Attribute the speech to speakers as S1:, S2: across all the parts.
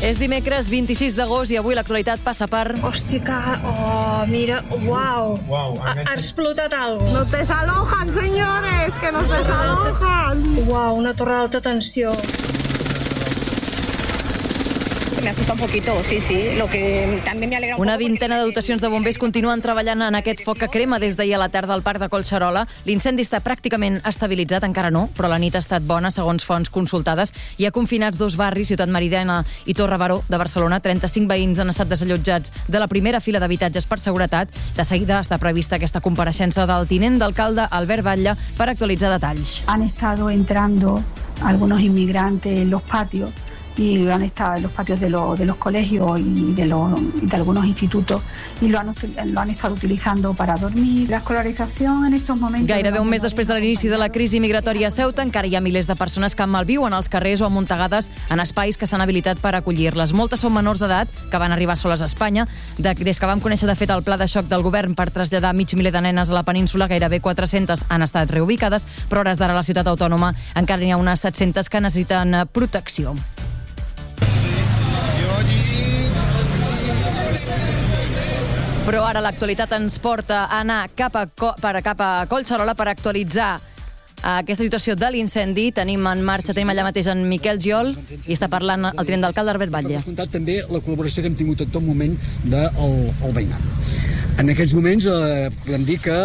S1: És dimecres 26 d'agost i avui l'actualitat passa per...
S2: Hòstia, mira, uau. Ha explotat algo.
S3: ¡Nos desalojan, señores! ¡Que nos desalojan!
S2: Uau, una torre d'alta tensió.
S4: Me asusta un poquito, sí. Lo que también me alegra un
S1: Una
S4: poco
S1: vintena de dotacions de bombers continuen treballant en aquest foc que crema des d'ahir a la tarda al parc de Collserola. L'incendi està pràcticament estabilitzat, encara no, però la nit ha estat bona, segons fonts consultades. Hi ha confinats 2 barris, Ciutat Meridiana i Torre Baró de Barcelona. 35 veïns han estat desallotjats de la primera fila d'habitatges per seguretat. De seguida està prevista aquesta compareixença del tinent d'alcalde Albert Batlle per actualitzar detalls.
S5: Han estado entrando algunos inmigrantes en los patios y han estado en los patios de los colegios y de algunos institutos y lo han estado utilizando para dormir. La escolarización en estos momentos...
S1: Gairebé un mes després de l'inici de la crisi migratòria a Ceuta, encara hi ha milers de persones que malviuen als carrers o amuntegades en espais que s'han habilitat per acollir-les. Moltes són menors d'edat que van arribar soles a Espanya. Des que vam conèixer, de fet, el pla de xoc del govern per traslladar mig miler de nenes a la península, gairebé 400 han estat reubicades, però a hores d'ara a la ciutat autònoma encara n'hi ha unes 700 que necessiten protecció. Però ara l'actualitat ens porta a anar cap a Collserola per actualitzar aquesta situació de l'incendi. Tenim en marxa, tenim allà mateix en Miquel Giol i està parlant el tinent d'alcalde Albert Batlle.
S6: Per descomptat també la col·laboració que hem tingut en tot moment del veïnat. En aquests moments podem dir que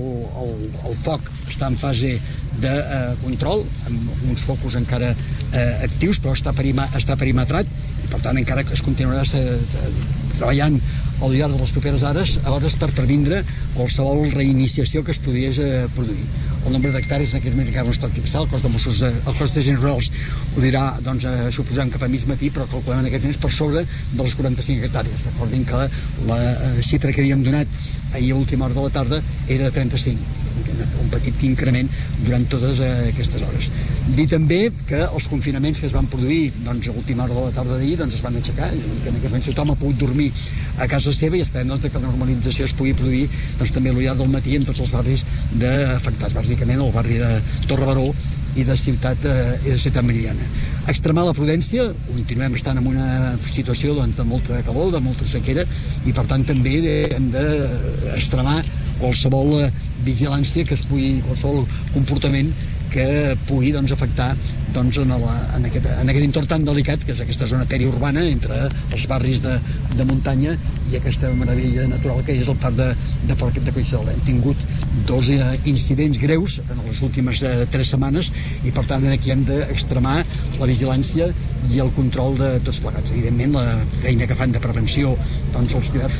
S6: el foc està en fase de control, amb uns focus encara actius, però està perimetrat i per tant encara es continuarà treballant al llarg de les properes hores per previndre qualsevol reiniciació que es pogués produir. El nombre d'hectàrees en aquest moment encara no es pot fixar, el cos de Mossos, el cos d'agents rurals ho dirà, doncs, suposem cap a mig matí, però calculem en aquests moments per sobre de les 45 hectàrees. Recordin que la xifra que havíem donat ahir a última hora de la tarda era de 35, un petit increment durant totes aquestes hores. Dir també que els confinaments que es van produir doncs, a última hora de la tarda d'ahir doncs, es van aixecar, que en aquest moment tothom ha pogut dormir a casa seva i esperem doncs, que la normalització es pugui produir doncs, també a l'ullar del matí en tots els barris afectats, bàsicament el barri de Torre Baró i de Ciutat Meridiana. Extremar la prudència, continuem estant en una situació doncs, de molta calor, de molta sequera i per tant també hem d'extremar qualsevol vigilància que es pugui, qualsevol comportament que pugui doncs, afectar doncs, en aquest entorn tan delicat que és aquesta zona periurbana entre els barris de muntanya i aquesta meravella natural que és el parc de Collserola. Hem tingut 2 incidents greus en les últimes 3 setmanes i per tant aquí hem d'extremar la vigilància i el control de tots plegats. Evidentment la feina que fan de prevenció doncs,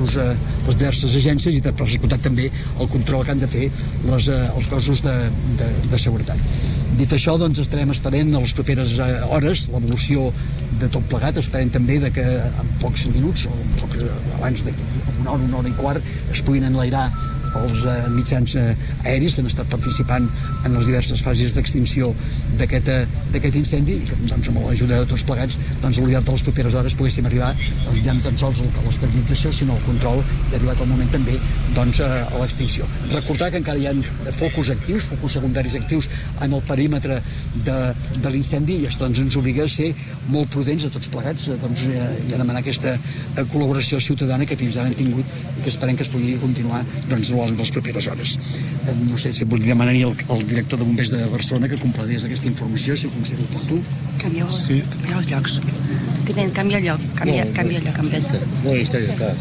S6: les diverses agències i per descomptat també el control que han de fer els cossos de seguretat. Dit això, doncs, estarem esperant a les properes hores l'evolució de tot plegat. Esperem també que en pocs minuts, o abans d'una hora i quart, es puguin enlairar els mitjans aeris que han estat participant en les diverses fases d'extinció d'aquest incendi i que, doncs, amb l'ajuda de tots plegats, doncs, al llarg de les properes hores poguéssim arribar doncs, ja no tan sols a l'estabilització, sinó al control i ha arribat el moment també doncs, a l'extinció. Recordar que encara hi ha focus actius, focus secundaris actius en el perímetre de l'incendi i això doncs, ens obliga a ser molt prudents a tots plegats doncs, i a demanar aquesta col·laboració ciutadana que fins ara hem tingut i que esperem que es pugui continuar doncs, en les properes hores. No sé si voldria demanar al director de bombers de Barcelona que completés aquesta informació, si ho considera oportú.
S7: Canvieu els llocs. Tinent, canvia llocs. Canvia lloc amb ell.
S8: No, està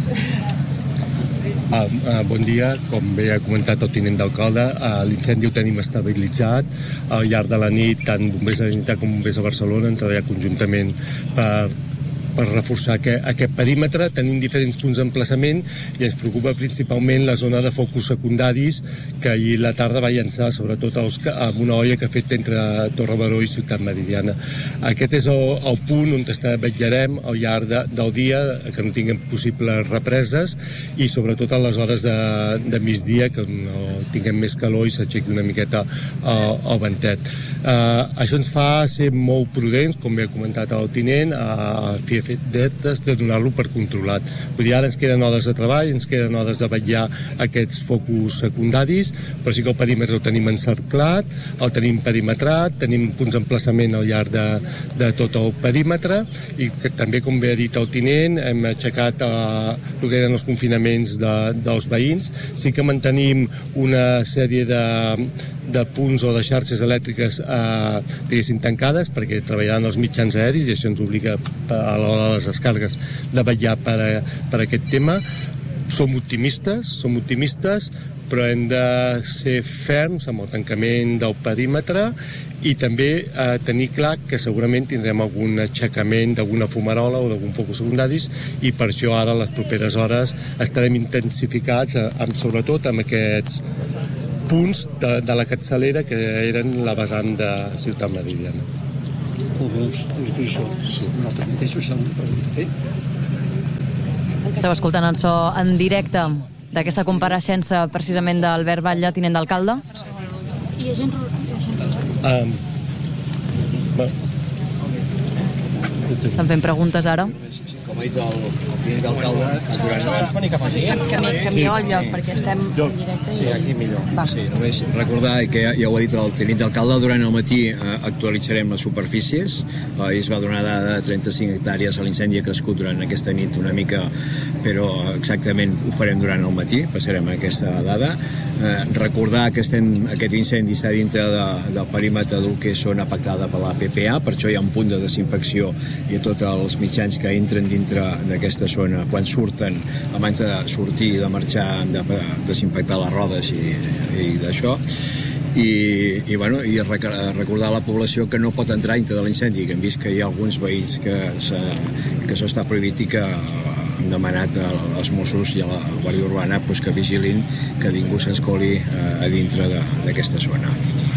S8: bon dia, com bé ha comentat el tinent d'alcalde, l'incendi ho tenim estabilitzat. Al llarg de la nit, tant bombers de la Generalitat com bombers de Barcelona han treballat conjuntament per reforçar aquest perímetre. Tenim diferents punts d'emplaçament i ens preocupa principalment la zona de focus secundaris que ahir a la tarda va llançar sobretot amb una olla que ha fet entre Torre Baró i Ciutat Meridiana. Aquest és el punt on vetllarem al llarg del dia que no tinguem possibles represes i sobretot a les hores de migdia que no tinguem més calor i s'aixequi una miqueta el ventet. Això ens fa ser molt prudents, com bé ha comentat el tinent, a fi de donar-lo per controlat. Vull dir, ara ens queden hores de treball, ens queden hores de vetllar aquests focus secundaris, però sí que el perímetre el tenim encerclat, el tenim perimetrat, tenim punts d'emplaçament al llarg de tot el perímetre, i que també, com bé ha dit el tinent, hem aixecat el que eren els confinaments dels veïns. Sí que mantenim una sèrie de punts o de xarxes elèctriques diguéssim tancades, perquè treballaran els mitjans aèris, i això ens obliga a l'hora de les descargues de vetllar per aquest tema. Som optimistes, però hem de ser ferms amb el tancament del perímetre i també tenir clar que segurament tindrem algun aixecament d'alguna fumarola o d'algun focus secundaris, i per això ara, les properes hores, estarem intensificats sobretot amb aquests punts de la capçalera que eren la vessant de Ciutat Meridiana.
S1: Esteu escoltant el so en directe d'aquesta compareixença precisament d'Albert Batlle, tinent d'alcalde? Estan fent preguntes ara.
S9: Com ha dit el tinent d'alcalde,
S7: Canvieu el lloc, perquè estem en directe.
S9: Sí, aquí millor. Sí, només recordar que ja ho ha dit el tinent d'alcalde, durant el matí actualitzarem les superfícies. Es va donar dada de 35 hectàrees, l'incendi ha crescut durant aquesta nit una mica, però exactament ho farem durant el matí, passarem aquesta dada. Recordar que aquest incendi està dintre del perímetre del que és zona afectada per la PPA, per això hi ha un punt de desinfecció, i tots els mitjans que entren dintre d'aquesta zona, quan surten, abans de sortir i de marxar, han de desinfectar les rodes i d'això. I recordar a la població que no pot entrar dintre de l'incendi, que hem vist que hi ha alguns veïns que això està prohibit i que hem demanat als Mossos i a la Guàrdia Urbana que vigilin que ningú s'escoli a dintre d'aquesta zona.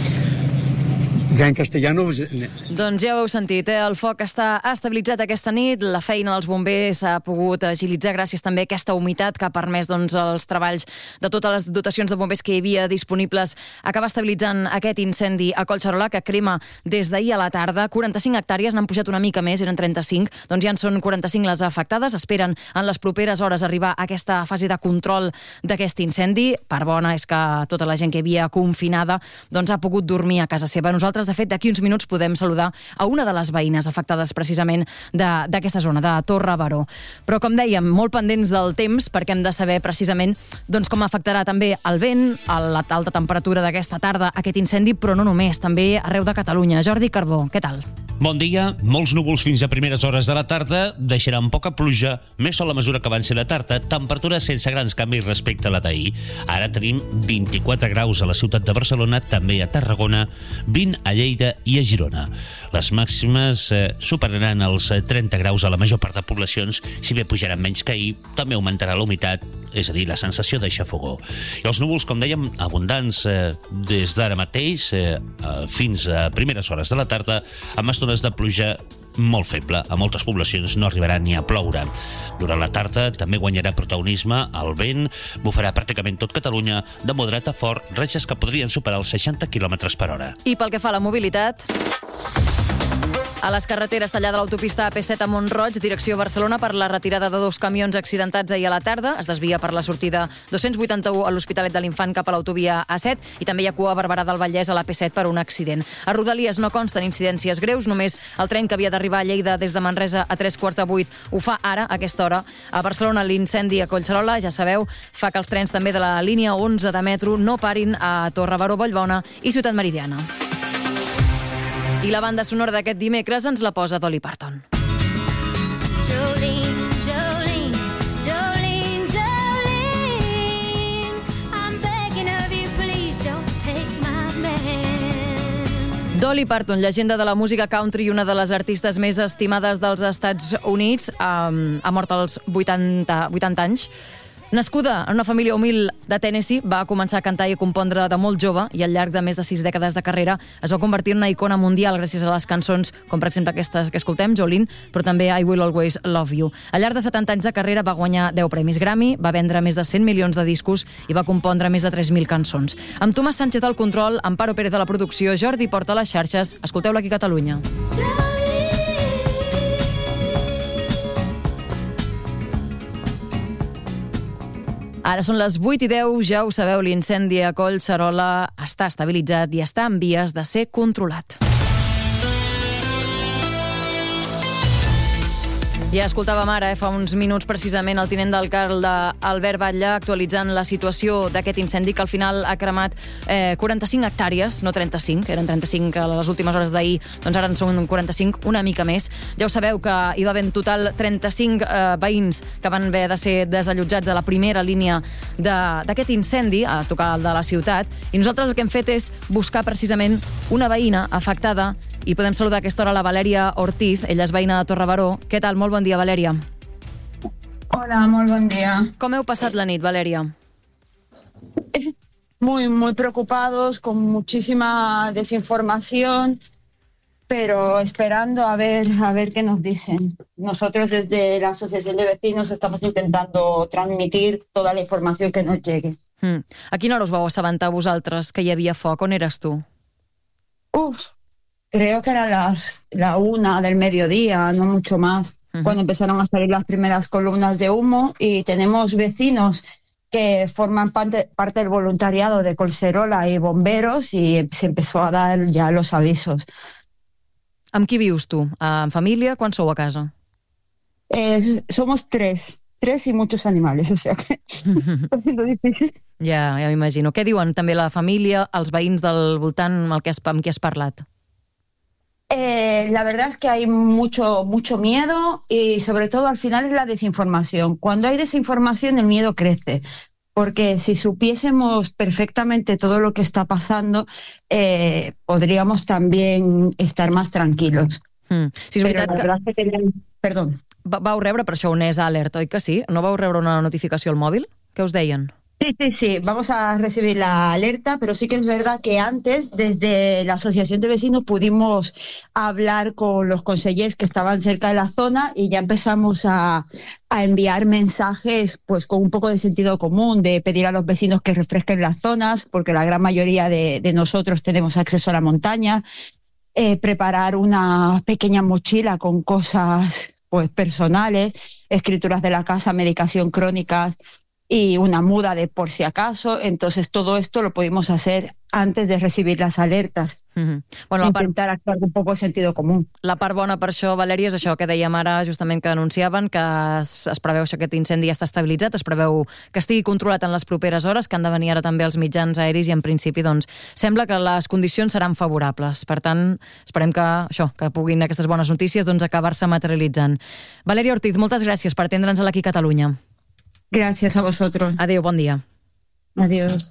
S6: En castellano...
S1: Doncs ja ho heu sentit, el foc està estabilitzat aquesta nit, la feina dels bombers s'ha pogut agilitzar gràcies també a aquesta humitat que ha permès els treballs de totes les dotacions de bombers que hi havia disponibles acabar estabilitzant aquest incendi a Collserola, que crema des d'ahir a la tarda. 45 hectàrees, n'han pujat una mica més, eren 35, doncs ja en són 45 les afectades. Esperen en les properes hores arribar a aquesta fase de control d'aquest incendi. Part bona és que tota la gent que hi havia confinada doncs ha pogut dormir a casa seva. Nosaltres, de fet, d'aquí uns minuts podem saludar a una de les veïnes afectades precisament d'aquesta zona, de Torre Baró. Però, com dèiem, molt pendents del temps, perquè hem de saber precisament com afectarà també el vent, l'alta temperatura d'aquesta tarda, aquest incendi, però no només, també arreu de Catalunya. Jordi Carbó, què tal?
S10: Bon dia. Molts núvols fins a primeres hores de la tarda, deixaran poca pluja, més sol a mesura que avanci la tarda, temperatura sense grans canvis respecte a la d'ahir. Ara tenim 24 graus a la ciutat de Barcelona, també a Tarragona, 20 a Lleida i a Girona. Les màximes superaran els 30 graus a la major part de poblacions, si bé pujaran menys que ahir, també augmentarà la humitat, és a dir, la sensació de xafogó. I els núvols, com dèiem, abundants des d'ara mateix fins a primeres hores de la tarda, amb estones de pluja molt feble. A moltes poblacions no arribarà ni a ploure. Durant la tarda també guanyarà protagonisme el vent, bufarà pràcticament tot Catalunya, de moderat a fort, ratxes que podrien superar els 60 km per hora.
S1: I pel que fa a la mobilitat... A les carreteres, tallada l'autopista AP7 a Mont-roig, direcció Barcelona, per la retirada de 2 camions accidentats ahir a la tarda. Es desvia per la sortida 281 a l'Hospitalet de l'Infant cap a l'autovia A7, i també hi ha cua a Barberà del Vallès a l'AP7 per un accident. A Rodalies no consten incidències greus, només el tren que havia d'arribar a Lleida des de Manresa a 7:45 ho fa ara, a aquesta hora. A Barcelona, l'incendi a Collserola, ja sabeu, fa que els trens també de la línia 11 de metro no parin a Torre Baró, Vallbona i Ciutat Meridiana. I la banda sonora d'aquest dimecres ens la posa Dolly Parton.
S11: Jolene, Jolene, Jolene, Jolene, I'm begging of you, please don't take my man.
S1: Dolly Parton, llegenda de la música country i una de les artistes més estimades dels Estats Units, ha mort als 80 anys. Nascuda en una família humil de Tennessee, va començar a cantar i a compondre de molt jove, i al llarg de més de 6 dècades de carrera es va convertir en una icona mundial gràcies a les cançons com per exemple aquestes que escoltem, Jolene, però també I Will Always Love You. Al llarg de 70 anys de carrera va guanyar 10 premis Grammy, va vendre més de 100 milions de discos i va compondre més de 3.000 cançons. Amb Tomàs Sánchez al control, Amparo Pérez de la producció, Jordi Porta a les xarxes, escolteu-la aquí a Catalunya. Ara són les 8:10, ja ho sabeu, l'incendi a Collserola està estabilitzat i està en vies de ser controlat. Ja escoltàvem ara, fa uns minuts precisament, el tinent d'alcalde Albert Batlle actualitzant la situació d'aquest incendi que al final ha cremat 45 hectàrees, no 35, eren 35 a les últimes hores d'ahir, doncs ara en són 45, una mica més. Ja ho sabeu que hi va haver en total 35 veïns que van haver de ser desallotjats de la primera línia d'aquest incendi, a tocar el de la ciutat, i nosaltres el que hem fet és buscar precisament una veïna afectada. I podem saludar a aquesta hora la Valèria Ortiz, ella és veïna de Torrebaró. Què tal? Molt bon dia, Valèria.
S12: Hola, muy buen día.
S1: Com heu passat la nit, Valèria?
S12: Muy preocupados, con muchísima desinformación, pero esperando a ver qué nos dicen. Nosotros desde la Asociación de Vecinos estamos intentando transmitir toda la información que nos llegue.
S1: A quina hora us vau assabentar vosaltres que hi havia foc? On eres tu?
S12: Creo que era la 1 del mediodía, no mucho más, cuando empezaron a salir las primeras columnas de humo, y tenemos vecinos que forman parte del voluntariado de Collserola y bomberos, y se empezó a dar ya los avisos.
S1: Amb qui vius tu? En família? Quan sou a casa?
S12: Somos tres y muchos animales, o sea que está siendo difícil.
S1: Ja m'imagino. Què diuen també la família, els veïns del voltant amb qui has parlat?
S12: La verdad es que hay mucho miedo, y sobre todo al final es la desinformación. Cuando hay desinformación el miedo crece, porque si supiésemos perfectamente todo lo que está pasando, podríamos también estar más tranquilos.
S1: Sí, és veritat
S12: que... Perdó.
S1: Vau rebre per això un ES Alert, oi que sí? No vau rebre una notificació al mòbil? Què us deien?
S12: Sí, vamos a recibir la alerta, pero sí que es verdad que antes, desde la Asociación de Vecinos, pudimos hablar con los consellers que estaban cerca de la zona, y ya empezamos a enviar mensajes pues con un poco de sentido común, de pedir a los vecinos que refresquen las zonas, porque la gran mayoría de nosotros tenemos acceso a la montaña, preparar una pequeña mochila con cosas pues personales, escrituras de la casa, medicación crónica, y una muda de por si acaso. Entonces todo esto lo pudimos hacer antes de recibir las alertas.
S1: Bueno,
S12: intentar actuar un poco en sentido común.
S1: La part bona per això, Valèria, és això que dèiem ara, justament que denunciaven, que es preveu que aquest incendi ja està estabilitzat, es preveu que estigui controlat en les properes hores, que han de venir ara també els mitjans aeris, i en principi doncs sembla que les condicions seran favorables. Per tant, esperem que puguin aquestes bones notícies doncs acabar-se materialitzant. Valèria Ortiz, moltes gràcies per atendre'ns aquí a Catalunya.
S12: Gràcies a vosotros.
S1: Adéu, bon dia.
S12: Adiós.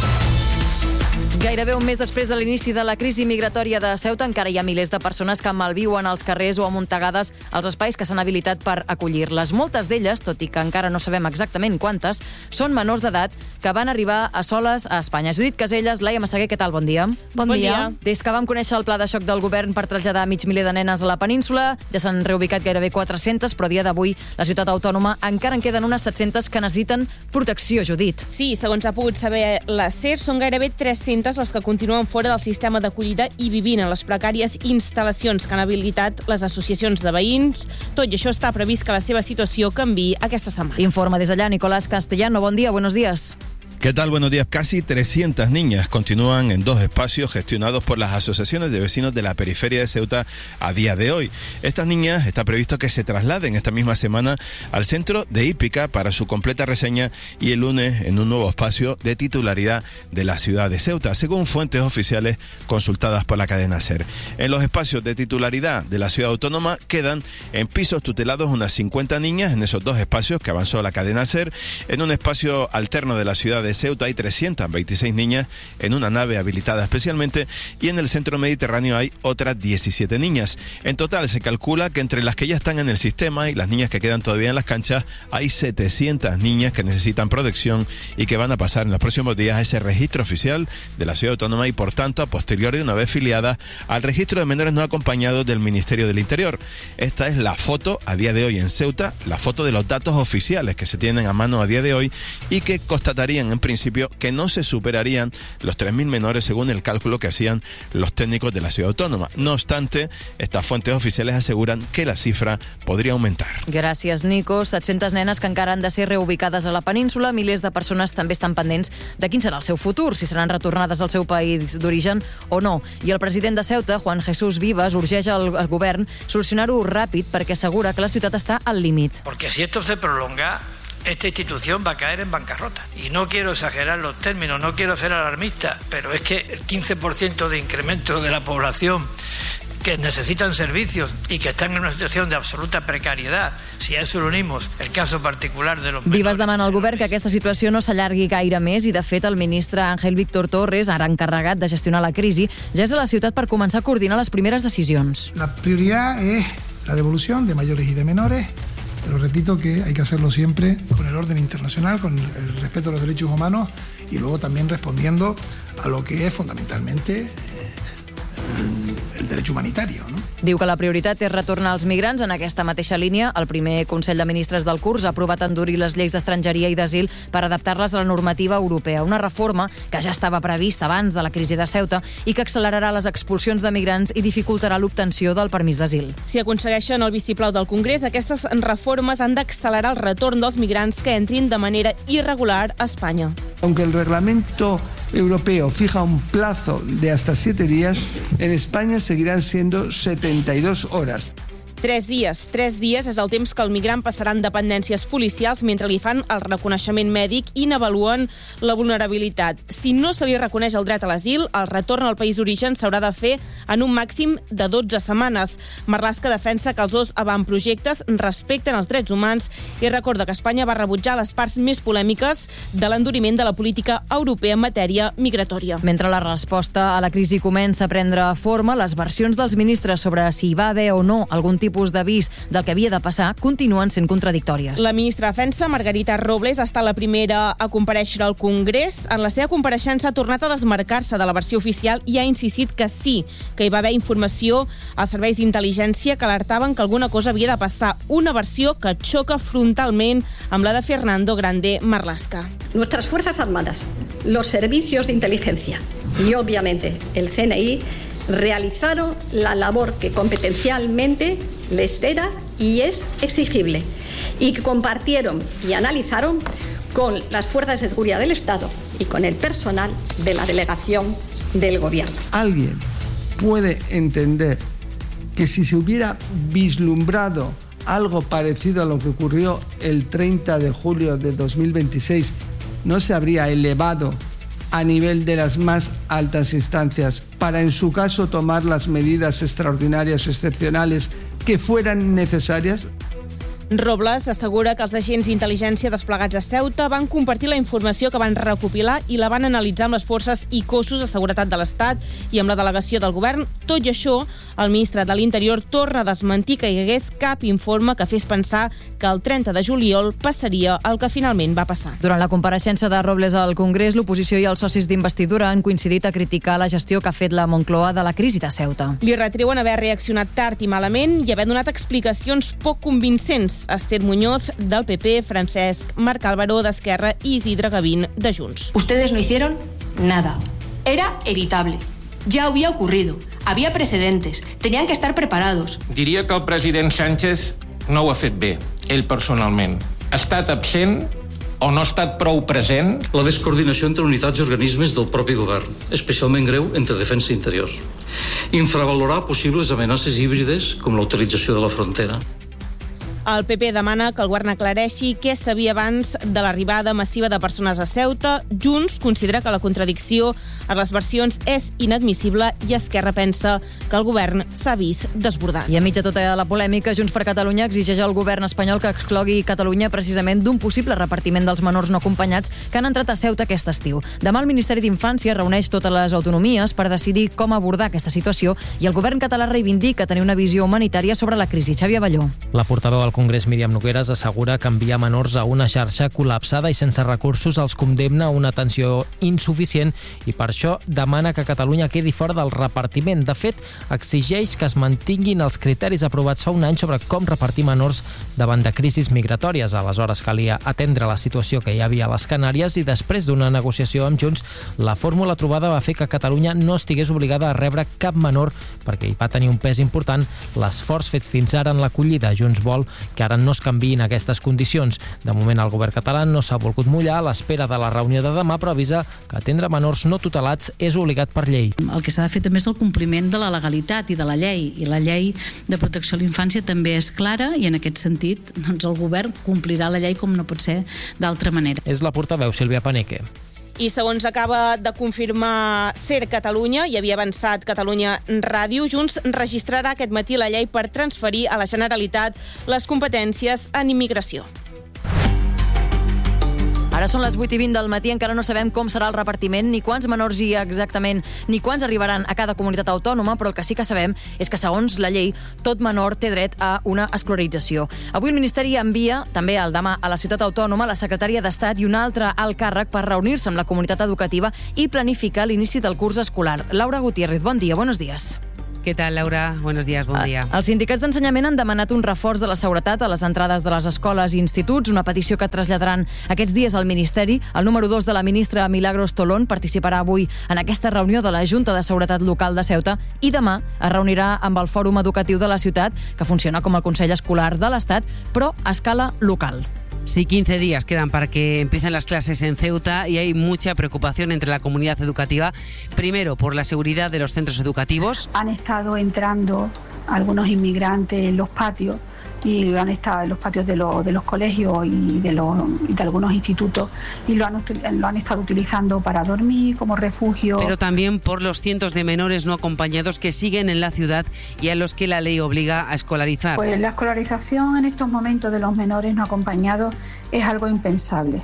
S1: Gairebé un mes després de l'inici de la crisi migratòria de Ceuta, encara hi ha milers de persones que malviuen als carrers o amuntegades als espais que s'han habilitat per acollir-les. Moltes d'elles, tot i que encara no sabem exactament quantes, són menors d'edat que van arribar a soles a Espanya. Judit Caselles, Laia Massaguer, què tal? Bon dia.
S13: Bon dia.
S1: Des que vam conèixer el pla de xoc del govern per traslladar mig miler de nenes a la península, ja s'han reubicat gairebé 400, però a dia d'avui la ciutat autònoma encara en queden unes 700 que necessiten protecció, Judit.
S13: Sí, segons ha pogut saber la SER, són gairebé 300 les que continuen fora del sistema d'acollida i vivint en les precàries instal·lacions que han habilitat les associacions de veïns. Tot i això està previst que la seva situació canviï aquesta setmana.
S1: Informa des allà Nicolás Castellano. Bon dia, buenos días.
S14: ¿Qué tal? Buenos días. Casi 300 niñas continúan en 2 espacios gestionados por las asociaciones de vecinos de la periferia de Ceuta a día de hoy. Estas niñas está previsto que se trasladen esta misma semana al centro de Hípica para su completa reseña, y el lunes en un nuevo espacio de titularidad de la ciudad de Ceuta, según fuentes oficiales consultadas por la cadena SER. En los espacios de titularidad de la ciudad autónoma quedan en pisos tutelados unas 50 niñas en esos 2 espacios que avanzó la cadena SER. En un espacio alterno de la ciudad de Ceuta hay 326 niñas en una nave habilitada especialmente, y en el centro mediterráneo hay otras 17 niñas. En total se calcula que entre las que ya están en el sistema y las niñas que quedan todavía en las canchas hay 700 niñas que necesitan protección y que van a pasar en los próximos días a ese registro oficial de la ciudad autónoma, y por tanto a posteriori, una vez filiadas, al registro de menores no acompañados del Ministerio del Interior. Esta es la foto a día de hoy en Ceuta, la foto de los datos oficiales que se tienen a mano a día de hoy y que constatarían en principio que no se superarían los 3.000 menores según el cálculo que hacían los técnicos de la ciudad autónoma. No obstante, estas fuentes oficiales aseguran que la cifra podría aumentar.
S1: Gràcies, Nico. 700 nenes que encara han de ser reubicades a la península. Milers de persones també estan pendents de quin serà el seu futur, si seran retornades al seu país d'origen o no. I el president de Ceuta, Juan Jesús Vivas, urgeix al govern solucionar-ho ràpid perquè assegura que la ciutat està al límit.
S15: Porque si esto se prolonga, esta institución va a caer en bancarrota. Y no quiero exagerar los términos, no quiero ser alarmista, pero es que el 15% de incremento de la población que necesitan servicios y que están en una situación de absoluta precariedad, si a eso le unimos el caso particular de los menores...
S1: Vivas demana al govern que aquesta situació no s'allargui gaire més i, de fet, el ministre Ángel Víctor Torres, ara encarregat de gestionar la crisi, ja és a la ciutat per començar a coordinar les primeres decisions.
S16: La prioridad es la devolución de mayores y de menores, pero repito que hay que hacerlo siempre con el orden internacional, con el respeto a los derechos humanos y luego también respondiendo a lo que es fundamentalmente el derecho humanitario, ¿no?
S1: Diu que la prioritat és retornar els migrants en aquesta mateixa línia. El primer Consell de Ministres del curs ha aprovat endurir les lleis d'estrangeria i d'asil per adaptar-les a la normativa europea. Una reforma que ja estava prevista abans de la crisi de Ceuta i que accelerarà les expulsions de migrants i dificultarà l'obtenció del permís d'asil.
S13: Si aconsegueixen el vistiplau del Congrés, aquestes reformes han d'accelerar el retorn dels migrants que entrin de manera irregular a Espanya.
S17: Aunque el reglamento europeo fija un plazo de hasta 7 días, en España seguirán siendo 72 horas.
S13: 3 dies és el temps que el migrant passarà en dependències policials mentre li fan el reconeixement mèdic i n'avaluen la vulnerabilitat. Si no se li reconeix el dret a l'asil, el retorn al país d'origen s'haurà de fer en un màxim de 12 setmanes. Marlaska defensa que els dos avantprojectes respecten els drets humans i recorda que Espanya va rebutjar les parts més polèmiques de l'enduriment de la política europea en matèria migratòria.
S1: Mentre la resposta a la crisi comença a prendre forma, les versions dels ministres sobre si hi va haver o no algun tipus d'avís del que havia de passar continuen sent contradictòries.
S13: La ministra de Defensa, Margarita Robles, ha estat la primera a comparèixer al Congrés. En la seva compareixença ha tornat a desmarcar-se de la versió oficial i ha insistit que sí, que hi va haver informació als serveis d'intel·ligència que alertaven que alguna cosa havia de passar. Una versió que xoca frontalment amb la de Fernando Grande Marlaska.
S18: Nuestras Fuerzas Armadas, los servicios de inteligencia y obviamente el CNI realizaron la labor que competencialmente les era y es exigible y que compartieron y analizaron con las fuerzas de seguridad del Estado y con el personal de la delegación del Gobierno.
S17: ¿Alguien puede entender que si se hubiera vislumbrado algo parecido a lo que ocurrió el 30 de julio de 2026 no se habría elevado a nivel de las más altas instancias para, en su caso, tomar las medidas extraordinarias, excepcionales que fueran necesarias?
S13: Robles assegura que els agents d'intel·ligència desplegats a Ceuta van compartir la informació que van recopilar i la van analitzar amb les forces i cossos de seguretat de l'Estat i amb la delegació del govern. Tot i això, el ministre de l'Interior torna a desmentir que hi hagués cap informe que fes pensar que el 30 de juliol passaria el que finalment va passar.
S1: Durant la compareixença de Robles al Congrés, l'oposició i els socis d'investidura han coincidit a criticar la gestió que ha fet la Moncloa de la crisi de Ceuta.
S13: Li retreuen haver reaccionat tard i malament i haver donat explicacions poc convincents. Esther Muñoz, del PP, Francesc Marc Álvaro, d'Esquerra i Isidre Gavín, de Junts.
S19: Ustedes no hicieron nada. Era evitable. Ya había ocurrido. Había precedentes. Tenían que estar preparados.
S20: Diria que el president Sánchez no ho ha fet bé, ell personalment. Ha estat absent o no ha estat prou present.
S21: La descoordinació entre unitats i organismes del propi govern, especialment greu entre defensa i interior. Infravalorar possibles amenaces híbrides com la utilització de la frontera.
S13: El PP demana que el govern aclareixi què sabia abans de l'arribada massiva de persones a Ceuta. Junts considera que la contradicció a les versions és inadmissible i Esquerra pensa que el govern s'ha vist desbordat.
S1: I enmig de tota la polèmica, Junts per Catalunya exigeix al govern espanyol que exclogui Catalunya precisament d'un possible repartiment dels menors no acompanyats que han entrat a Ceuta aquest estiu. Demà el Ministeri d'Infància reuneix totes les autonomies per decidir com abordar aquesta situació i el govern català reivindica tenir una visió humanitària sobre la crisi. Xavi Avelló.
S22: La portaveu del
S3: Congrés, Míriam Nogueras, assegura que enviar menors a una xarxa col·lapsada i sense recursos els condemna a una atenció insuficient i per això demana que Catalunya quedi fora del repartiment. De fet, exigeix que es mantinguin els criteris aprovats fa un any sobre com repartir menors davant de crisis migratòries. Aleshores calia atendre la situació que hi havia a les Canàries i després d'una negociació amb Junts, la fórmula trobada va fer que Catalunya no estigués obligada a rebre cap menor perquè hi va tenir un pes important l'esforç fet fins ara en l'acollida. Junts vol que ara no es canviïn aquestes condicions. De moment el govern català no s'ha volgut mullar a l'espera de la reunió de demà, però avisa que atendre menors no tutelats és obligat per llei.
S22: El que s'ha de fer també és el compliment de la legalitat i de la llei, i la llei de protecció a la infància també és clara i en aquest sentit doncs, el govern complirà la llei com no pot ser d'altra manera.
S3: És la portaveu Sílvia Paneque.
S13: I segons acaba de confirmar SER Catalunya i havia avançat Catalunya Ràdio, Junts registrarà aquest matí la llei per transferir a la Generalitat les competències en immigració.
S1: Ara són les 8:20 del matí, encara no sabem com serà el repartiment, ni quants menors hi ha exactament, ni quants arribaran a cada comunitat autònoma, però el que sí que sabem és que, segons la llei, tot menor té dret a una escolarització. Avui el Ministeri envia, també el demà, a la ciutat autònoma, la secretària d'Estat i un altre alt càrrec per reunir-se amb la comunitat educativa i planificar l'inici del curs escolar. Laura Gutiérrez, bon dia, buenos días.
S23: ¿Qué tal, Laura? Buenos días, bon dia.
S1: Els sindicats d'ensenyament han demanat un reforç de la seguretat a les entrades de les escoles i instituts, una petició que traslladaran aquests dies al Ministeri. El número 2 de la ministra Milagros Tolón participarà avui en aquesta reunió de la Junta de Seguretat Local de Ceuta i demà es reunirà amb el Fòrum Educatiu de la ciutat, que funciona com el Consell Escolar de l'Estat, però a escala local.
S23: Sí, 15 días quedan para que empiecen las clases en Ceuta y hay mucha preocupación entre la comunidad educativa, primero por la seguridad de los centros educativos.
S5: Han estado entrando algunos inmigrantes en los patios y han estado en los patios de los colegios y de algunos institutos y lo han estado utilizando para dormir como refugio.
S23: Pero también por los cientos de menores no acompañados que siguen en la ciudad y a los que la ley obliga a escolarizar.
S5: Pues la escolarización en estos momentos de los menores no acompañados es algo impensable.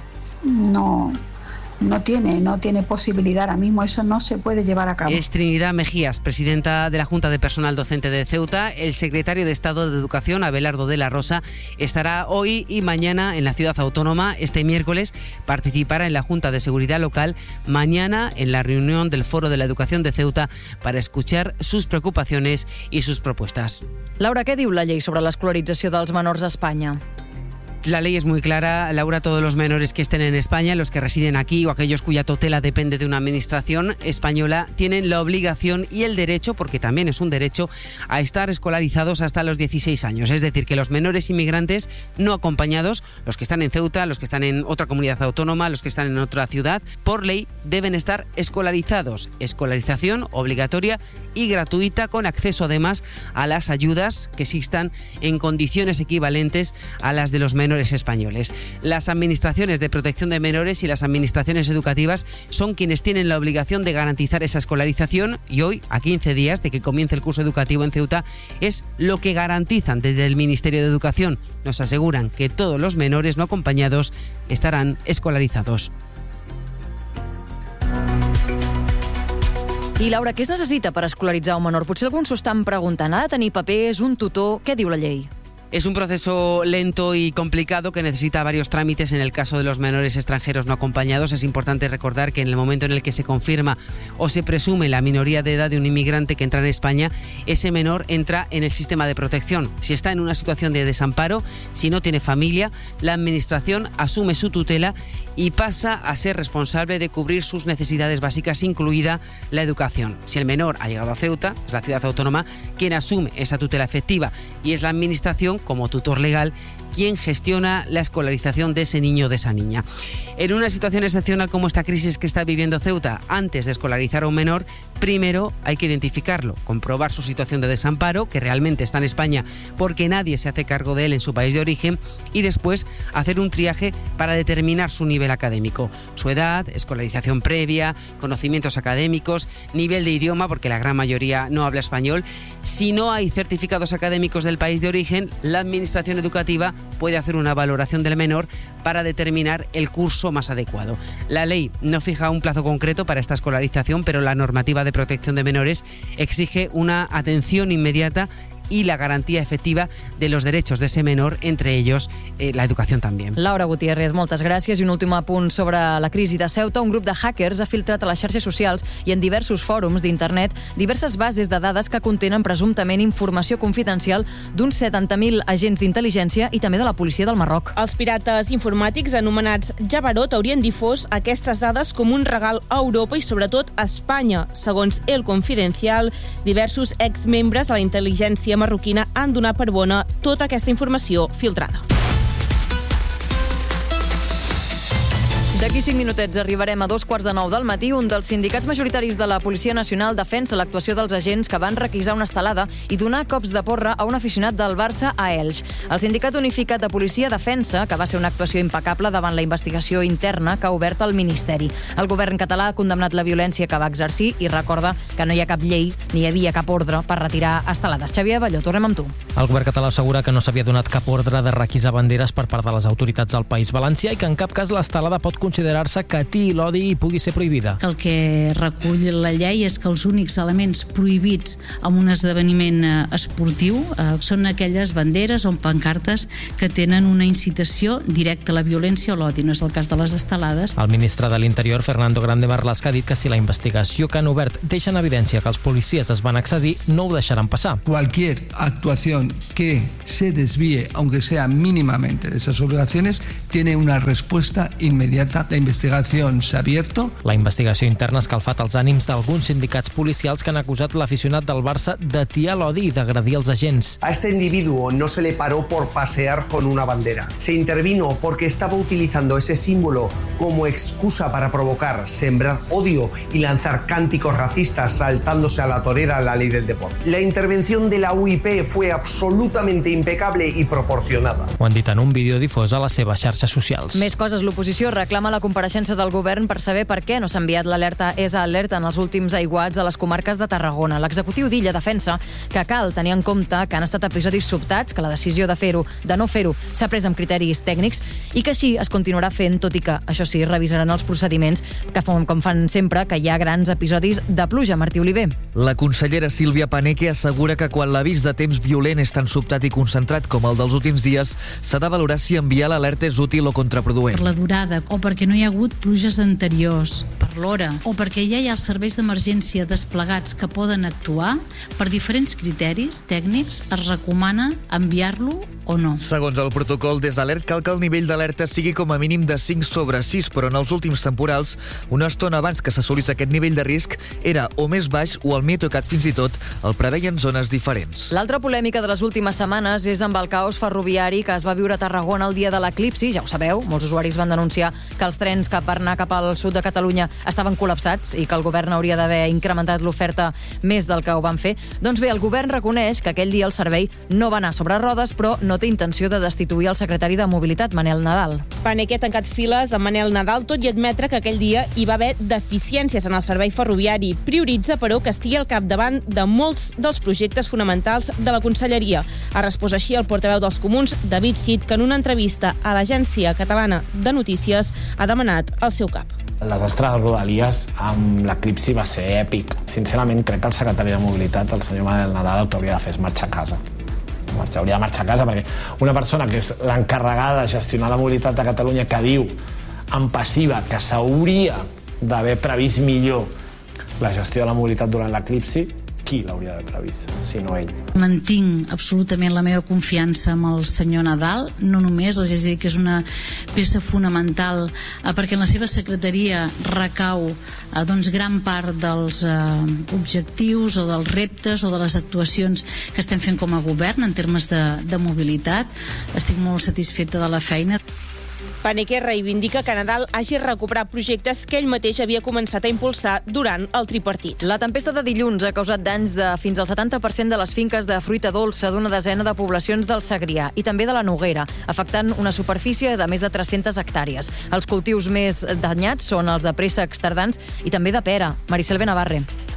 S5: No tiene posibilidad ahora mismo, eso no se puede llevar a cabo.
S23: Es Trinidad Mejías, presidenta de la Junta de Personal Docente de Ceuta. El secretario de Estado de Educación, Abelardo de la Rosa, estará hoy y mañana en la ciudad autónoma. Este miércoles participará en la Junta de Seguridad Local, mañana en la reunión del Foro de la Educación de Ceuta para escuchar sus preocupaciones y sus propuestas.
S1: Laura, què diu la llei sobre l'escolarització dels menors a Espanya?
S23: La ley es muy clara, Laura, todos los menores que estén en España, los que residen aquí o aquellos cuya tutela depende de una administración española, tienen la obligación y el derecho, porque también es un derecho, a estar escolarizados hasta los 16 años. Es decir, que los menores inmigrantes no acompañados, los que están en Ceuta, los que están en otra comunidad autónoma, los que están en otra ciudad, por ley deben estar escolarizados. Escolarización obligatoria y gratuita, con acceso además a las ayudas que existan en condiciones equivalentes a las de los menores españoles. Las administraciones de protección de menores y las administraciones educativas son quienes tienen la obligación de garantizar esa escolarización y hoy, a 15 días de que comience el curso educativo en Ceuta, es lo que garantizan desde el Ministerio de Educación. Nos aseguran que todos los menores no acompañados estarán escolarizados.
S1: I, Laura, què es necessita per escolaritzar un menor? Potser alguns s'ho estan preguntant. Ha de tenir papers, un tutor? Què diu la llei?
S23: Es un proceso lento y complicado que necesita varios trámites. En el caso de los menores extranjeros no acompañados, es importante recordar que en el momento en el que se confirma o se presume la minoría de edad de un inmigrante que entra en España, ese menor entra en el sistema de protección. Si está en una situación de desamparo, si no tiene familia, la administración asume su tutela y pasa a ser responsable de cubrir sus necesidades básicas, incluida la educación. Si el menor ha llegado a Ceuta, es la ciudad autónoma quien asume esa tutela efectiva y es la administración, como tutor legal, quien gestiona la escolarización de ese niño o de esa niña. En una situación excepcional como esta crisis que está viviendo Ceuta, antes de escolarizar a un menor, primero hay que identificarlo, comprobar su situación de desamparo, que realmente está en España porque nadie se hace cargo de él en su país de origen, y después hacer un triaje para determinar su nivel académico, su edad, escolarización previa, conocimientos académicos, nivel de idioma, porque la gran mayoría no habla español. Si no hay certificados académicos del país de origen, la administración educativa puede hacer una valoración del menor para determinar el curso más adecuado. La ley no fija un plazo concreto para esta escolarización, pero la normativa de protección de menores exige una atención inmediata y la garantía efectiva de los derechos de ese menor, entre ellos la educación también.
S1: Laura Gutiérrez, moltes gràcies. I un últim apunt sobre la crisi de Ceuta. Un grup de hackers ha filtrat a les xarxes socials i en diversos fòrums d'internet diverses bases de dades que contenen presumptament informació confidencial d'uns 70.000 agents d'intel·ligència i també de la policia del Marroc.
S13: Els pirates informàtics anomenats Jabarot haurien difós aquestes dades com un regal a Europa i sobretot a Espanya. Segons El Confidencial, diversos exmembres de la intel·ligència marroquina han donat per bona tota aquesta informació filtrada.
S1: D'aquí 5 minutets arribarem a 2:45 del matí. Un dels sindicats majoritaris de la Policia Nacional defensa l'actuació dels agents que van requisar una estelada i donar cops de porra a un aficionat del Barça a Elx. El Sindicat Unificat de Policia defensa que va ser una actuació impecable davant la investigació interna que ha obert el Ministeri. El govern català ha condemnat la violència que va exercir i recorda que no hi ha cap llei ni hi havia cap ordre per retirar estelades. Xavier Abelló, tornem amb tu.
S3: El govern català assegura que no s'havia donat cap ordre de requisar banderes per part de les autoritats del País Valencià i que en cap cas l'estelada pot considerar-se que atiï l'odi i pugui ser prohibida.
S22: El que recull la llei és que els únics elements prohibits en un esdeveniment esportiu són aquelles banderes o pancartes que tenen una incitació directa a la violència o l'odi. No és el cas de les estelades.
S3: El ministre de l'Interior, Fernando Grande Marlaska, ha dit que si la investigació que han obert deixa en evidència que els policies es van excedir, no ho deixaran passar.
S17: Cualquier actuación que se desvíe, aunque sea mínimamente de esas obligaciones, tiene una respuesta inmediata. La investigación s'ha abierto.
S3: La investigació interna ha escalfat els ànims d'alguns sindicats policials que han acusat l'aficionat del Barça d'atiar l'odi i d'agredir els agents.
S2: A este individuo no se le paró por pasear con una bandera. Se intervino porque estaba utilizando ese símbolo como excusa para provocar, sembrar odio y lanzar cánticos racistas saltándose a la torera la ley del deporte. La intervención de la UIP fue absolutamente impecable y proporcionada.
S3: Ho han dit en un vídeo difós a les seves xarxes socials.
S1: Més coses. L'oposició reclama la compareixença del govern per saber per què no s'ha enviat l'alerta ESA Alert en els últims aiguats a les comarques de Tarragona. L'executiu d'Illa defensa que cal tenir en compte que han estat episodis sobtats, que la decisió de no fer-ho s'ha pres amb criteris tècnics i que així es continuarà fent, tot i que, això sí, revisaran els procediments que com fan sempre que hi ha grans episodis de pluja. Martí Oliver.
S4: La consellera Sílvia Paneque assegura que quan l'avís de temps violent és tan sobtat i concentrat com el dels últims dies, s'ha de valorar si enviar l'alerta és útil o contraproduent.
S22: Per la durada, o perquè no hi ha hagut pluges anteriors, per l'hora, o perquè ja hi ha els serveis d'emergència desplegats que poden actuar, per diferents criteris tècnics es recomana enviar-lo o no.
S4: Segons el protocol d'ESALERT, cal que el nivell d'alerta sigui com a mínim de 5/6, però en els últims temporals, una estona abans que s'assolís aquest nivell de risc, era o més baix o el Meteocat fins i tot el preveien zones diferents.
S1: L'altra polèmica de les últimes setmanes és amb el caos ferroviari que es va viure a Tarragona el dia de l'eclipsi. Ja ho sabeu, molts usuaris van denunciar que els trens que per anar cap al sud de Catalunya estaven col·lapsats i que el govern hauria d'haver incrementat l'oferta més del que ho van fer. Doncs bé, el govern reconeix que aquell dia el servei no va anar sobre rodes, però no té intenció de destituir el secretari de Mobilitat, Manel Nadal.
S13: Paneque ha tancat files amb Manel Nadal, tot i admetre que aquell dia hi va haver deficiències en el servei ferroviari. Prioritza, però, que estigui al capdavant de molts dels projectes fonamentals de la Conselleria. Ha respost així el portaveu dels Comuns, David Cid, que en una entrevista a l'Agència Catalana de Notícies ha demanat el seu cap.
S8: El desastre de Rodalies amb l'eclipsi va ser èpic. Sincerament, crec que el secretari de Mobilitat, el senyor Manel Nadal, el que hauria de fer és marxar a casa. Hauria de marxar a casa perquè una persona que és l'encarregada de gestionar la mobilitat de Catalunya, que diu en passiva que s'hauria d'haver previst millor la gestió de la mobilitat durant l'eclipsi, qui l'hauria d'haver previst, si no ell?
S22: Mantinc absolutament la meva confiança amb el senyor Nadal, no només, és a dir, que és una peça fonamental perquè en la seva secretaria recau doncs, gran part dels objectius o dels reptes o de les actuacions que estem fent com a govern en termes de mobilitat. Estic molt satisfeta de la feina.
S13: Paneque reivindica que Nadal hagi recuperat projectes que ell mateix havia començat a impulsar durant el tripartit.
S1: La tempesta de dilluns ha causat danys de fins al 70% de les finques de fruita dolça d'una desena de poblacions del Segrià i també de la Noguera, afectant una superfície de més de 300 hectàrees. Els cultius més danyats són els de préssecs tardans i també de pera. Maricel Benavarre.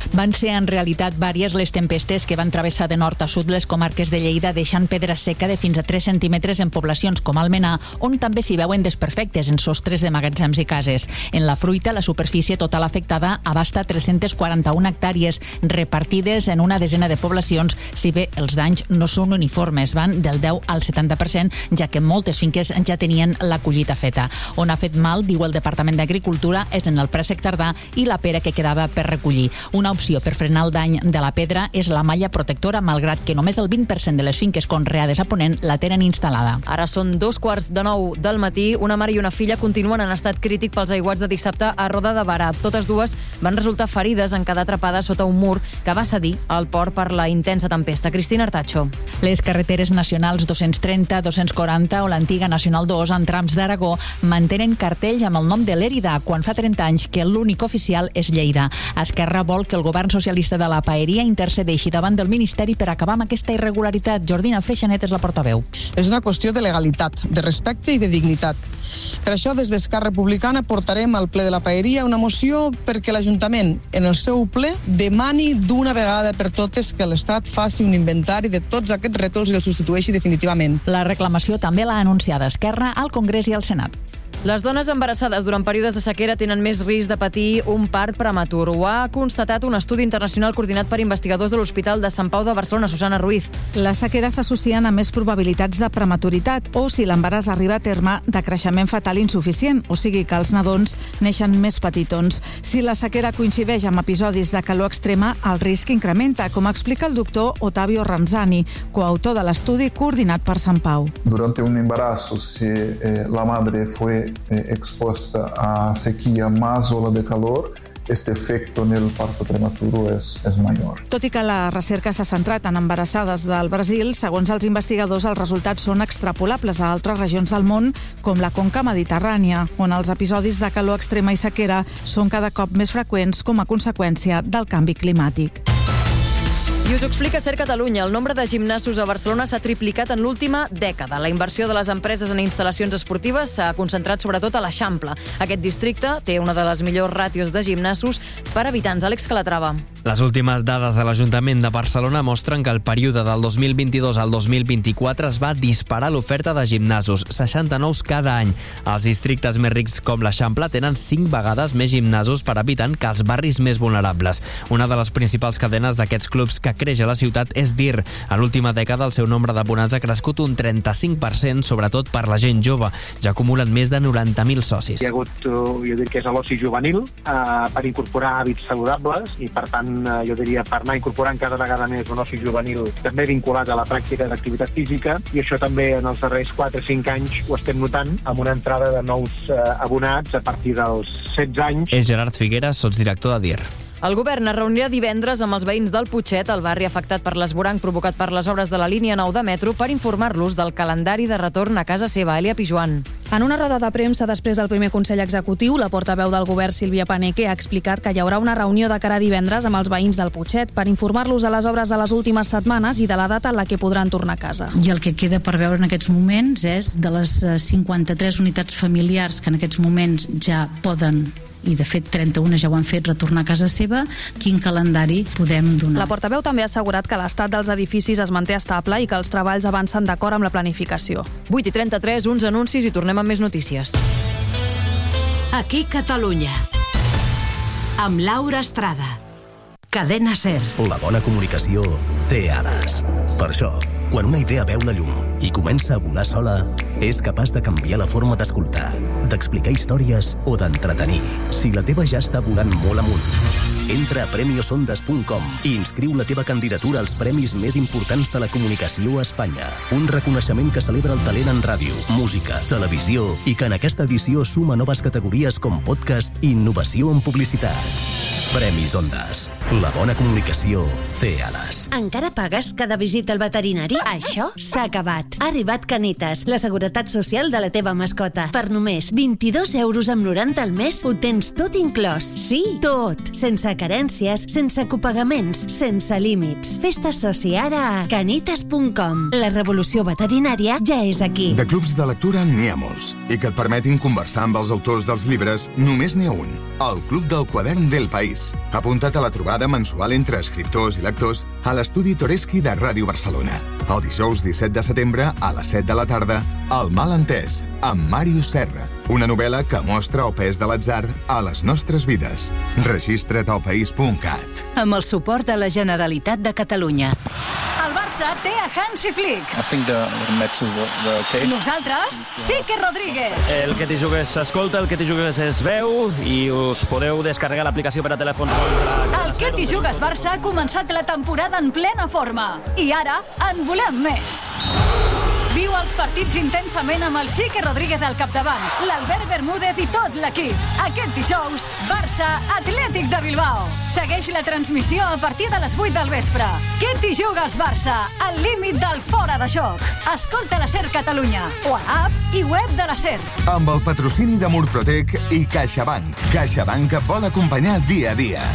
S6: Van ser en realitat vàries les tempestes que van travessar de nord a sud les comarques de Lleida, deixant pedra seca de fins a 3 centímetres en poblacions com Almenar, on també s'hi veuen desperfectes en sostres de magatzems i cases. En la fruita, la superfície total afectada abasta 341 hectàrees repartides en una desena de poblacions, si bé els danys no són uniformes, van del 10 al 70%, ja que moltes finques ja tenien la collita feta. On ha fet mal, diu el Departament d'Agricultura, és en el préssec tardà i la pera que quedava per recollir. Una opció per frenar el dany de la pedra és la malla protectora, malgrat que només el 20% de les finques conreades a Ponent la tenen instal·lada.
S1: Ara són 2:45 del matí. Una mare i una filla continuen en estat crític pels aiguats de dissabte a Roda de Barà. Totes dues van resultar ferides en quedar atrapades sota un mur que va cedir al port per la intensa tempesta. Cristina Artacho.
S6: Les carreteres nacionals 230, 240 o l'antiga Nacional 2 en trams d'Aragó mantenen cartells amb el nom de l'Èrida, quan fa 30 anys que l'únic oficial és Lleida. Esquerra vol que el govern socialista de la Paeria intercedeixi davant del Ministeri per acabar amb aquesta irregularitat. Jordina Freixanet és la portaveu.
S7: És una qüestió de legalitat, de respecte i de dignitat. Per això, des d'Esquerra Republicana portarem al ple de la Paeria una moció perquè l'Ajuntament, en el seu ple, demani d'una vegada per totes que l'Estat faci un inventari de tots aquests rètols i els substitueixi definitivament.
S6: La reclamació també l'ha anunciada Esquerra al Congrés i al Senat.
S1: Les dones embarassades durant períodes de sequera tenen més risc de patir un part prematur. Ho ha constatat un estudi internacional coordinat per investigadors de l'Hospital de Sant Pau de Barcelona. Susana Ruiz.
S9: Les sequeres s'associen a més probabilitats de prematuritat o, si l'embaràs arriba a terme, de creixement fetal insuficient, o sigui que els nadons neixen més petitons. Si la sequera coincideix amb episodis de calor extrema, el risc incrementa, com explica el doctor Ottavio Ranzani, coautor de l'estudi coordinat per Sant Pau.
S24: Durante un embarazo, si la madre fue expuesta a sequía más ola de calor, este efecto en el parto prematuro es mayor.
S9: Tot i que la recerca s'ha centrat en embarassades del Brasil, segons els investigadors, els resultats són extrapolables a altres regions del món, com la conca mediterrània, on els episodis de calor extrema i sequera són cada cop més freqüents com a conseqüència del canvi climàtic.
S1: I us ho explica Ser Catalunya. El nombre de gimnasos a Barcelona s'ha triplicat en l'última dècada. La inversió de les empreses en instal·lacions esportives s'ha concentrat sobretot a l'Eixample. Aquest districte té una de les millors ràtios de gimnasos per habitants. Àlex Calatrava.
S25: Les últimes dades de l'Ajuntament de Barcelona mostren que el període del 2022 al 2024 es va disparar l'oferta de gimnasos, 69 cada any. Els districtes més rics com l'Eixample tenen 5 vegades més gimnasos per habitant que els barris més vulnerables. Una de les principals cadenes d'aquests clubs que creix a la ciutat és DIR. A l'última dècada el seu nombre d'abonats ha crescut un 35%, sobretot per la gent jove. Ja acumulen més de 90.000 socis.
S26: Hi ha hagut, jo diria que és l'oci juvenil, per incorporar hàbits saludables i, per tant, jo diria, per anar incorporant cada vegada més un oci juvenil també vinculat a la pràctica d'activitat física, i això també en els darrers 4 o 5 anys ho estem notant amb una entrada de nous abonats a partir dels 16 anys.
S25: És Gerard Figueres, sotsdirector de DIR.
S1: El govern es reunirà divendres amb els veïns del Putxet, el barri afectat per l'esvoranc provocat per les obres de la línia 9 de metro, per informar-los del calendari de retorn a casa seva. Elia Pijuan.
S27: En una roda de premsa després del primer Consell Executiu, la portaveu del govern, Sílvia Paneque, ha explicat que hi haurà una reunió de cara a divendres amb els veïns del Putxet per informar-los de les obres de les últimes setmanes i de la data en la que podran tornar a casa.
S22: I el que queda per veure en aquests moments és de les 53 unitats familiars que en aquests moments ja poden, i de fet 31 ja ho han fet, retornar a casa seva, quin calendari podem donar.
S27: La portaveu també ha assegurat que l'estat dels edificis es manté estable i que els treballs avancen d'acord amb la planificació.
S1: 8:33, uns anuncis i tornem amb més notícies.
S28: Aquí Catalunya, amb Laura Estrada. Cadena SER.
S29: La bona comunicació té ales. Per això, quan una idea veu la llum i comença a volar sola, és capaç de canviar la forma d'escoltar, d'explicar històries o d'entretenir. Si la teva ja està volant molt amunt, entra a premiosondas.com i inscriu la teva candidatura als premis més importants de la comunicació a Espanya. Un reconeixement que celebra el talent en ràdio, música, televisió i que en aquesta edició suma noves categories com podcast i innovació en publicitat. Premis Ondas. La bona comunicació té ales.
S28: Encara pagues cada visita al veterinari? Això s'ha acabat. Ha arribat Canitas, la seguretat social de la teva mascota. Per només 22,90 € al mes ho tens tot inclòs. Sí, tot. Sense carències, sense copagaments, sense límits. Fes-te soci ara a canitas.com. La revolució veterinària ja és aquí.
S30: De clubs de lectura n'hi ha molts. I que et permetin conversar amb els autors dels llibres, només n'hi ha un. El Club del Quadern del País.
S29: més. Apunta't a la trobada mensual entre escriptors i lectors a l'estudi Toreschi de Ràdio Barcelona. El dijous 17 de setembre a les 7 de la tarda, El malentès, amb Màrius Serra. Una novel·la que mostra el pes de l'atzar a les nostres vides. Registra't al país.cat.
S28: Amb el suport de la Generalitat de Catalunya.
S10: El Barça té a Hansi Flick.
S11: I think the mix is okay.
S10: Nosaltres, Quique Rodríguez.
S12: El Que t'hi jugues s'escolta, el Que t'hi jugues es veu i us podeu descarregar l'aplicació per a telèfons.
S10: El Que t'hi jugues Barça ha començat la temporada en plena forma. I ara en volem més. Viu els partits intensament amb el Quique Rodríguez al capdavant, l'Albert Bermúdez i tot l'equip. Aquest dijous, Barça Atlètic de Bilbao. Segueix la transmissió a partir de les 8 del vespre. Què t'hi jugues, Barça? Al límit del fora de joc. Escolta la SER Catalunya o a l'app i web de la SER.
S29: Amb el patrocini de Murprotec i CaixaBank. CaixaBank et vol acompanyar dia a dia.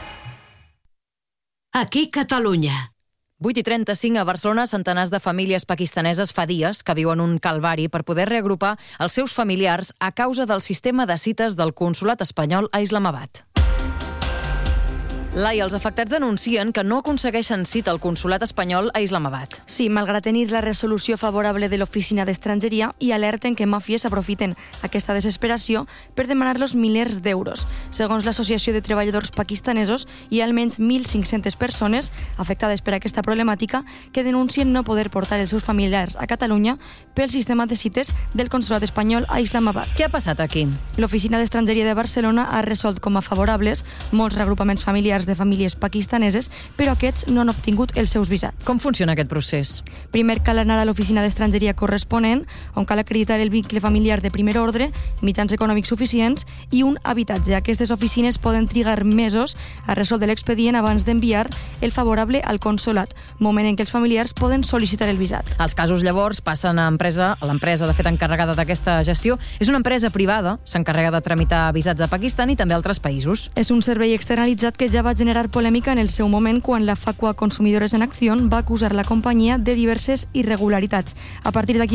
S28: Aquí Catalunya.
S1: 8:35 a Barcelona, centenars de famílies pakistaneses fa dies que viuen un calvari per poder reagrupar els seus familiars a causa del sistema de cites del consolat espanyol a Islamabad. Laia, els afectats denuncien que no aconsegueixen cita al consolat espanyol a Islamabad.
S14: Sí, malgrat tenir la resolució favorable de l'Oficina d'Estrangeria i alerten que màfies aprofiten aquesta desesperació per demanar-los milers d'euros. Segons l'Associació de Treballadors Pakistanesos, hi ha almenys 1.500 persones afectades per aquesta problemàtica que denuncien no poder portar els seus familiars a Catalunya pel sistema de cites del consolat espanyol a Islamabad.
S1: Què ha passat aquí?
S14: L'Oficina d'Estrangeria de Barcelona ha resolt com a favorables molts reagrupaments familiars de famílies pakistaneses, però aquests no han obtingut els seus visats.
S1: Com funciona aquest procés?
S14: Primer cal anar a l'oficina d'estrangeria corresponent, on cal acreditar el vincle familiar de primer ordre, mitjans econòmics suficients i un habitatge. Aquestes oficines poden trigar mesos a resoldre l'expedient abans d'enviar el favorable al consolat, moment en què els familiars poden sol·licitar el visat.
S1: Els casos llavors passen a l'empresa de fet encarregada d'aquesta gestió. És una empresa privada, s'encarrega de tramitar visats a Pakistan i també a altres països.
S14: És un servei externalitzat que ja va generar polèmica en el seu moment quan la Facua Consumidores en Acció va acusar la companyia de diverses irregularitats. A partir d'aquí